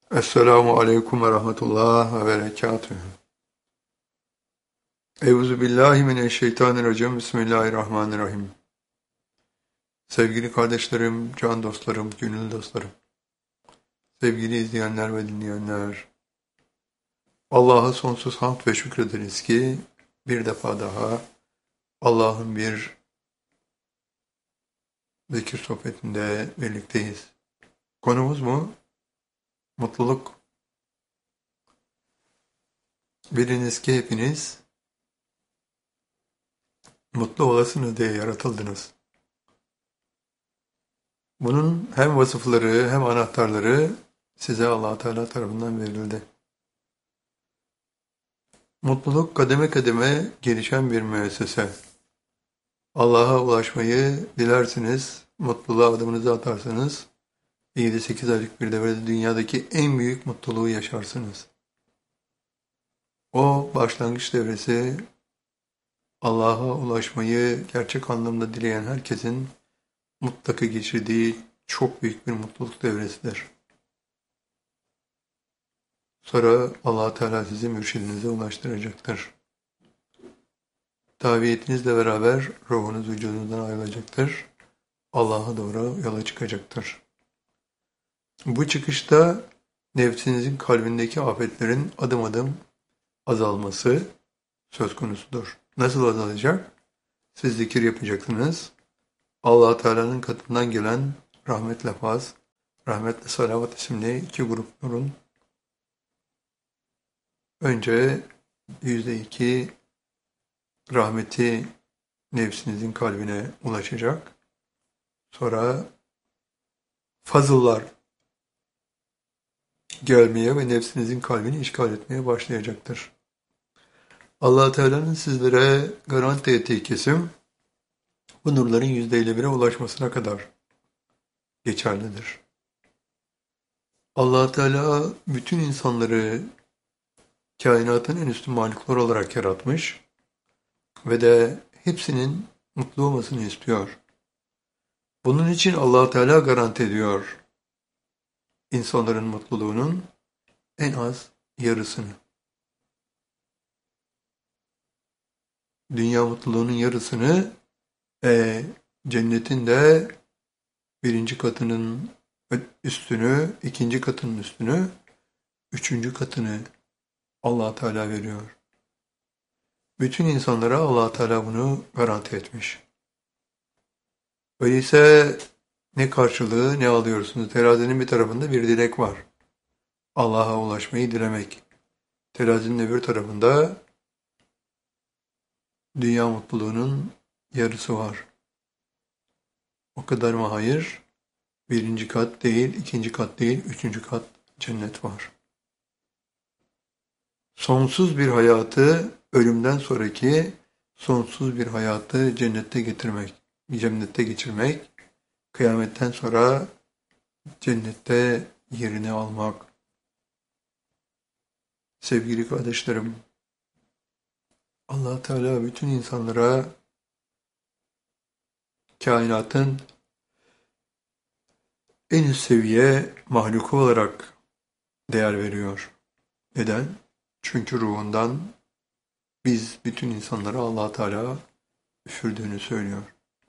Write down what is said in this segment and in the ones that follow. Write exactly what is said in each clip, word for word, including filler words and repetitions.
Esselamu aleyküm ve rahmetullah ve berekatühü. Euzu billahi mineşşeytanirracim. Bismillahirrahmanirrahim. Sevgili kardeşlerim, can dostlarım, gönül dostlarım, sevgili izleyenler ve dinleyenler, Allah'a sonsuz hamd ve şükrederiz ki bir defa daha Allah'ın bir zikir sohbetinde birlikteyiz. Konumuz mu? Mutluluk. Biliniz ki hepiniz mutlu olasınız diye yaratıldınız. Bunun hem vasıfları hem anahtarları size Allah Teala tarafından verildi. Mutluluk kademe kademe gelişen bir müessese. Allah'a ulaşmayı dilersiniz, mutluluğa adımınızı atarsanız, yedi sekiz aylık bir devrede dünyadaki en büyük mutluluğu yaşarsınız. O başlangıç devresi, Allah'a ulaşmayı gerçek anlamda dileyen herkesin mutlaka geçirdiği çok büyük bir mutluluk devresidir. Sonra Allah Teala sizi mürşidinize ulaştıracaktır. Tabiyetinizle beraber ruhunuz vücudunuzdan ayrılacaktır. Allah'a doğru yola çıkacaktır. Bu çıkışta nefsinizin kalbindeki afetlerin adım adım azalması söz konusudur. Nasıl azalacak? Siz zikir yapacaksınız. Allah Teala'nın katından gelen rahmetle faz, rahmetle salavat isimli iki grup nurun önce yüzde iki rahmeti nefsinizin kalbine ulaşacak. Sonra fazıllar gelmeye ve nefsinizin kalbini işgal etmeye başlayacaktır. Allah Teala'nın sizlere garanti ettiği kesim bu nurların yüzde elli bire ulaşmasına kadar geçerlidir. Allah Teala bütün insanları kainatın en üstün mahluklar olarak yaratmış ve de hepsinin mutlu olmasını istiyor. Bunun için Allah Teala garanti ediyor insanların mutluluğunun en az yarısını. Dünya mutluluğunun yarısını e, cennetin de birinci katının üstünü, ikinci katının üstünü, üçüncü katını Allah Teala veriyor. Bütün insanlara Allah Teala bunu garanti etmiş. Öyleyse ne karşılığı ne alıyorsunuz? Terazinin bir tarafında bir dilek var. Allah'a ulaşmayı dilemek. Terazinin öbür tarafında dünya mutluluğunun yarısı var. O kadar mı? Hayır. Birinci kat değil, ikinci kat değil, üçüncü kat cennet var. Sonsuz bir hayatı, ölümden sonraki sonsuz bir hayatı cennette getirmek, cennette geçirmek, kıyametten sonra cennette yerini almak. Sevgili kardeşlerim, Allah Teala bütün insanlara kainatın en üst seviye mahluku olarak değer veriyor. Neden? Çünkü ruhundan biz bütün insanlara Allah Teala üfürdüğünü söylüyor.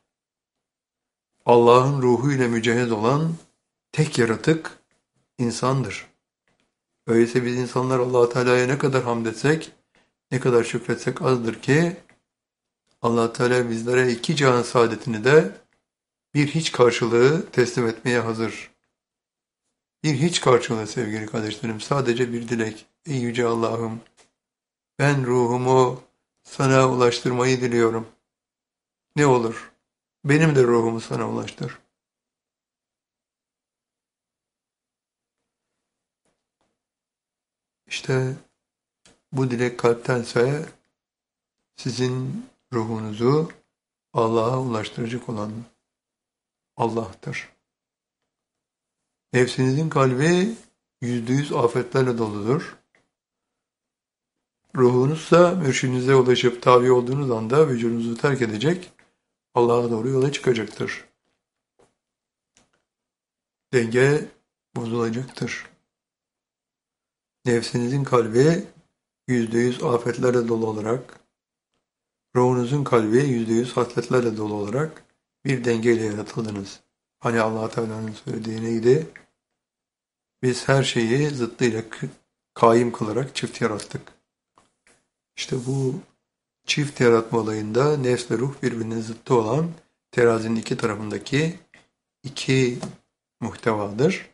Allah'ın ruhu ile mücehhez olan tek yaratık insandır. Öyleyse biz insanlar Allah Teala'ya ne kadar hamd etsek, ne kadar şükretsek azdır ki Allah Teala bizlere iki cihan saadetini de bir hiç karşılığı teslim etmeye hazır. Bir hiç karşılığı sevgili kardeşlerim, sadece bir dilek. Ey yüce Allah'ım, ben ruhumu sana ulaştırmayı diliyorum. Ne olur, benim de ruhumu sana ulaştır. İşte bu dilek kalptense sizin ruhunuzu Allah'a ulaştıracak olan Allah'tır. Nefsinizin kalbi yüzde yüz afetlerle doludur. Ruhunuzsa mürşidinize ulaşıp tabi olduğunuz anda vücudunuzu terk edecek, Allah'a doğru yola çıkacaktır. Denge bozulacaktır. Nefsinizin kalbi yüzde yüz afetlerle dolu olarak, ruhunuzun kalbi yüzde yüz hasletlerle dolu olarak bir dengeyle yaratıldınız. Hani Allah Teala'nın söylediği neydi? Biz her şeyi zıttıyla kaim kılarak çift yarattık. İşte bu çift yaratma olayında nefs ve ruh birbirinin zıttı olan terazinin iki tarafındaki iki muhtevadır.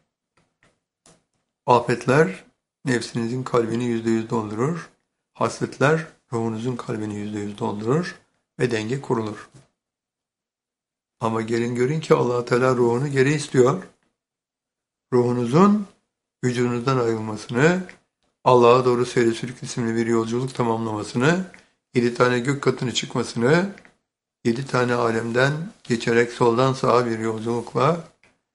Afetler nefsinizin kalbini yüzde yüz doldurur. Hasletler ruhunuzun kalbini yüzde yüz doldurur ve denge kurulur. Ama gelin görün ki Allah Teala ruhunu geri istiyor. Ruhunuzun vücudunuzdan ayrılmasını, Allah'a doğru seyresülük isimli bir yolculuk tamamlamasını, yedi tane gök katını çıkmasını, yedi tane alemden geçerek soldan sağa bir yolculukla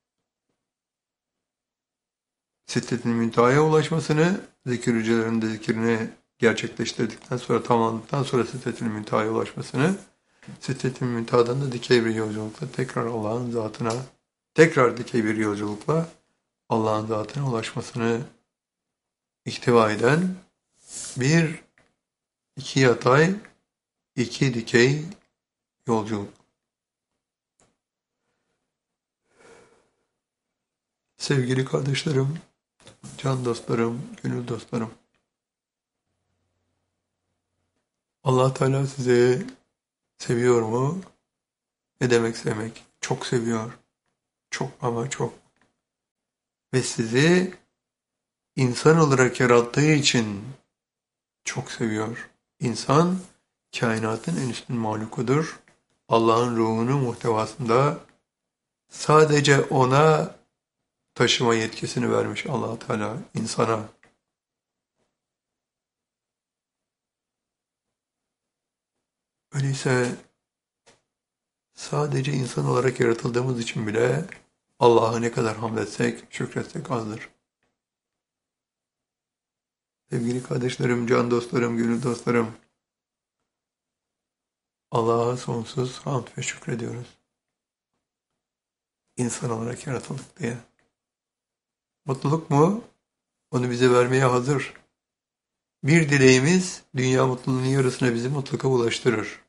Sidret-i Münteha'ya ulaşmasını, zikir hücrelerinde zikrini gerçekleştirdikten sonra, tamamladıktan sonra Sidret-i Münteha'ya ulaşmasını, Sidret-i Münteha'dan da dikey bir yolculukla tekrar Allah'ın zatına, tekrar dikey bir yolculukla Allah'ın zatına ulaşmasını ihtiva eden bir, iki yatay, iki dikey yolculuk. Sevgili kardeşlerim, can dostlarım, gönül dostlarım, Allah Teala sizi seviyor mu? Ne demek sevmek? Çok seviyor. Çok ama çok. Ve sizi insan olarak yarattığı için çok seviyor. İnsan, kainatın en üstün mahlukudur. Allah'ın ruhunu muhtevasında sadece ona taşıma yetkisini vermiş Allah Teala insana. Öyleyse sadece insan olarak yaratıldığımız için bile Allah'a ne kadar hamd etsek, şükretsek azdır. Sevgili kardeşlerim, can dostlarım, gönül dostlarım, Allah'a sonsuz hamd ve şükrediyoruz. İnsan olarak yaratıldık diye. Mutluluk mu? Onu bize vermeye hazır. Bir dileğimiz dünya mutluluğunun yarısına bizi mutlaka ulaştırır.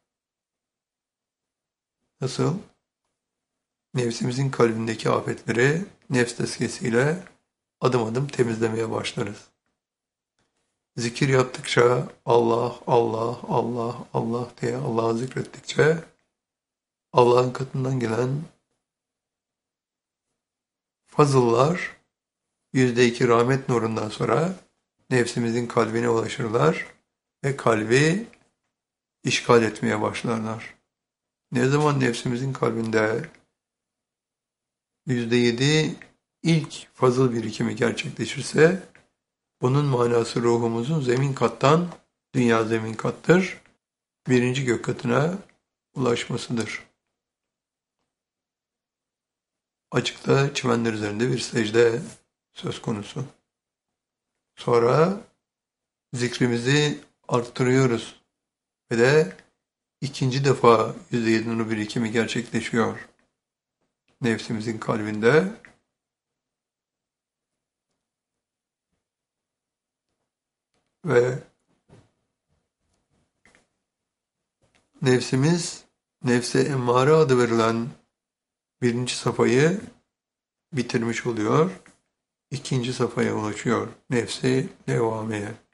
Nasıl? Nefsimizin kalbindeki afetleri nefs tezkiyesiyle adım adım temizlemeye başlarız. Zikir yaptıkça Allah, Allah, Allah, Allah diye Allah'ı zikrettikçe Allah'ın katından gelen fazıllar yüzde iki rahmet nurundan sonra nefsimizin kalbine ulaşırlar ve kalbi işgal etmeye başlarlar. Ne zaman nefsimizin kalbinde yüzde yedi ilk fazıl birikimi gerçekleşirse bunun manası ruhumuzun zemin kattan, dünya zemin kattır, birinci gök katına ulaşmasıdır. Açıkta çimenler üzerinde bir secde söz konusu. Sonra zikrimizi arttırıyoruz ve de ikinci defa yüzde yedi nur birikimi gerçekleşiyor. Nefsimizin kalbinde ve nefsimiz, nefse emmare adı verilen birinci safhayı bitirmiş oluyor. İkinci safhaya ulaşıyor. Nefsi levvameye.